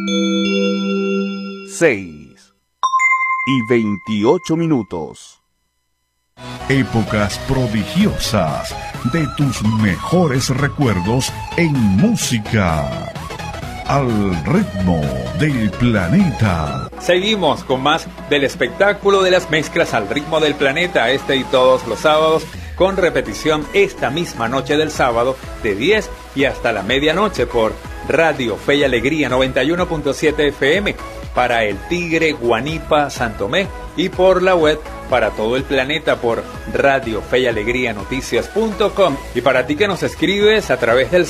6:28. Épocas prodigiosas de tus mejores recuerdos en música. Al ritmo del planeta. Seguimos con más del espectáculo de las mezclas al ritmo del planeta, este y todos los sábados, con repetición esta misma noche del sábado de 10 y hasta la medianoche por Radio Fe y Alegría 91.7 FM para el Tigre, Guanipa, Santomé, y por la web para todo el planeta por Radio Fe y Alegría Noticias.com, y para ti que nos escribes a través del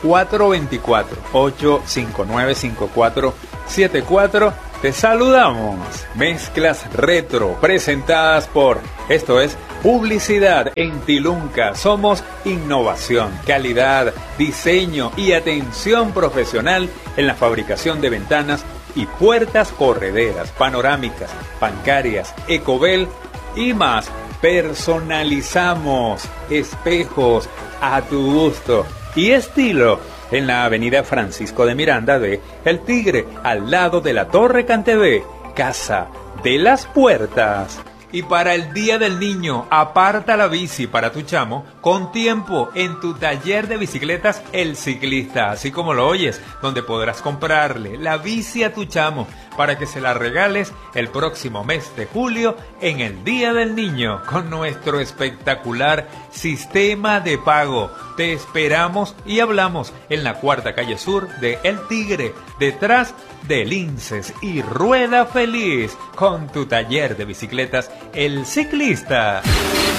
0424-859-5474, te saludamos. Mezclas retro presentadas por, esto es Publicidad en Tilunca. Somos innovación, calidad, diseño y atención profesional en la fabricación de ventanas y puertas correderas, panorámicas, bancarias, Ecobel y más. Personalizamos espejos a tu gusto y estilo en la avenida Francisco de Miranda de El Tigre, al lado de la Torre Cantebé, Casa de las Puertas. Y para el Día del Niño, aparta la bici para tu chamo con tiempo en tu taller de bicicletas El Ciclista, así como lo oyes, donde podrás comprarle la bici a tu chamo para que se la regales el próximo mes de julio en el Día del Niño con nuestro espectacular sistema de pago. Te esperamos y hablamos en la 4ª calle sur de El Tigre, detrás de Linces y Rueda Feliz, con tu taller de bicicletas El Ciclista.